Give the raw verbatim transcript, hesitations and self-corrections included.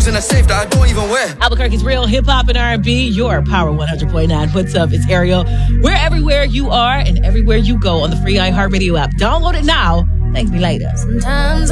jewels in a safe that I don't even wear. Albuquerque's real hip-hop and R and B, your Power one hundred point nine. What's up? It's Ariel. We're everywhere you are and everywhere you go on the free iHeartRadio app. Download it now. Thank me later. Sometimes